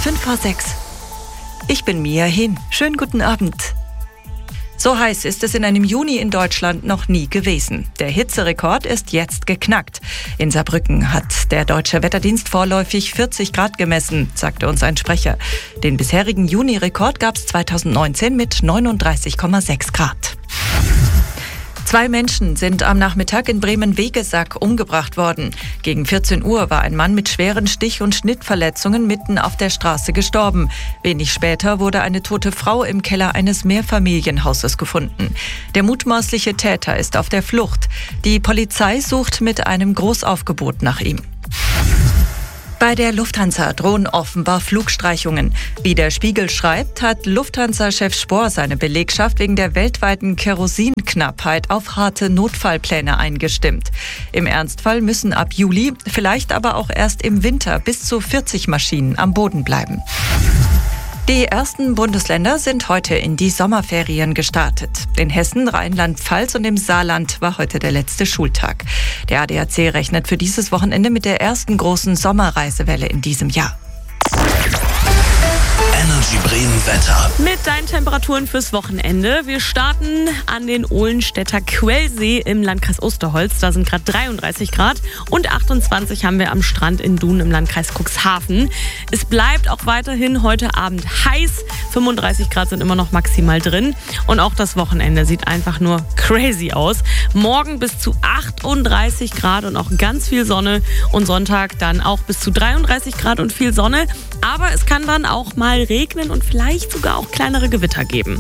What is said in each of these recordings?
5:05. Ich bin Mia Hin. Schönen guten Abend. So heiß ist es in einem Juni in Deutschland noch nie gewesen. Der Hitzerekord ist jetzt geknackt. In Saarbrücken hat der Deutsche Wetterdienst vorläufig 40 Grad gemessen, sagte uns ein Sprecher. Den bisherigen Juni-Rekord gab es 2019 mit 39,6 Grad. 2 Menschen sind am Nachmittag in Bremen-Wegesack umgebracht worden. Gegen 14 Uhr war ein Mann mit schweren Stich- und Schnittverletzungen mitten auf der Straße gestorben. Wenig später wurde eine tote Frau im Keller eines Mehrfamilienhauses gefunden. Der mutmaßliche Täter ist auf der Flucht. Die Polizei sucht mit einem Großaufgebot nach ihm. Bei der Lufthansa drohen offenbar Flugstreichungen. Wie der Spiegel schreibt, hat Lufthansa-Chef Spohr seine Belegschaft wegen der weltweiten Kerosinknappheit auf harte Notfallpläne eingestimmt. Im Ernstfall müssen ab Juli, vielleicht aber auch erst im Winter, bis zu 40 Maschinen am Boden bleiben. Die ersten Bundesländer sind heute in die Sommerferien gestartet. In Hessen, Rheinland-Pfalz und im Saarland war heute der letzte Schultag. Der ADAC rechnet für dieses Wochenende mit der ersten großen Sommerreisewelle in diesem Jahr. Energy Bremen Wetter. Mit deinen Temperaturen fürs Wochenende. Wir starten an den Ohlenstädter Quellsee im Landkreis Osterholz. Da sind gerade 33 Grad und 28 haben wir am Strand in Dun im Landkreis Cuxhaven. Es bleibt auch weiterhin heute Abend heiß. 35 Grad sind immer noch maximal drin. Und auch das Wochenende sieht einfach nur crazy aus. Morgen bis zu 38 Grad und auch ganz viel Sonne. Und Sonntag dann auch bis zu 33 Grad und viel Sonne. Aber es kann dann auch mal regnen und vielleicht sogar auch kleinere Gewitter geben.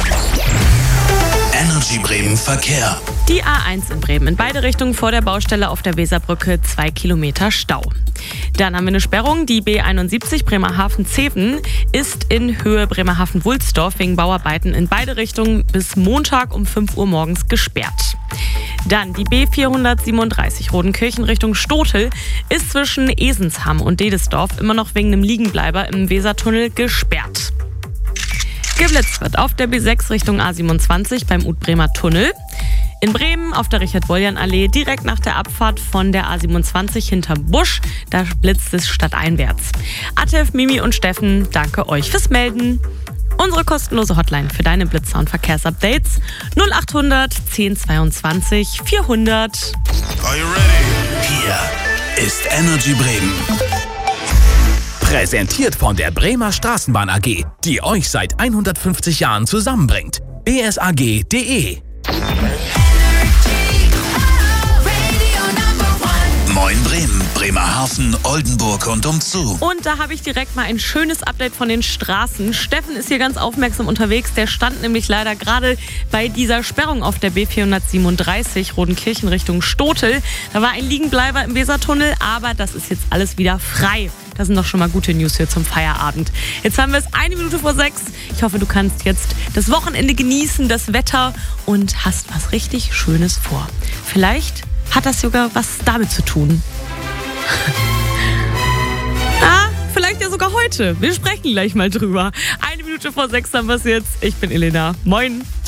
Energy Bremen Verkehr. Die A1 in Bremen in beide Richtungen vor der Baustelle auf der Weserbrücke 2 Kilometer Stau. Dann haben wir eine Sperrung. Die B71 Bremerhaven-Zeven ist in Höhe Bremerhaven-Wulsdorf wegen Bauarbeiten in beide Richtungen bis Montag um 5 Uhr morgens gesperrt. Dann die B437 Rodenkirchen Richtung Stotel ist zwischen Esensham und Dedesdorf immer noch wegen einem Liegenbleiber im Wesertunnel gesperrt. Geblitzt wird auf der B6 Richtung A27 beim Utbremer Tunnel. In Bremen auf der Richard-Boljan-Allee direkt nach der Abfahrt von der A27 hinterm Busch. Da blitzt es stadteinwärts. Atef, Mimi und Steffen, danke euch fürs Melden. Unsere kostenlose Hotline für deine Blitzer- und Verkehrsupdates 0800 1022 400. Are you ready? Hier ist Energy Bremen. Präsentiert von der Bremer Straßenbahn AG, die euch seit 150 Jahren zusammenbringt. bsag.de. Moin Bremen, Bremerhaven, Oldenburg und umzu. Und da habe ich direkt mal ein schönes Update von den Straßen. Steffen ist hier ganz aufmerksam unterwegs. Der stand nämlich leider gerade bei dieser Sperrung auf der B437 Rodenkirchen Richtung Stotel. Da war ein Liegenbleiber im Wesertunnel, aber das ist jetzt alles wieder frei. Das sind doch schon mal gute News hier zum Feierabend. Jetzt haben wir es 5:01. Ich hoffe, du kannst jetzt das Wochenende genießen, das Wetter und hast was richtig Schönes vor. Vielleicht hat das sogar was damit zu tun. Vielleicht ja sogar heute. Wir sprechen gleich mal drüber. 5:01 haben wir es jetzt. Ich bin Elena. Moin.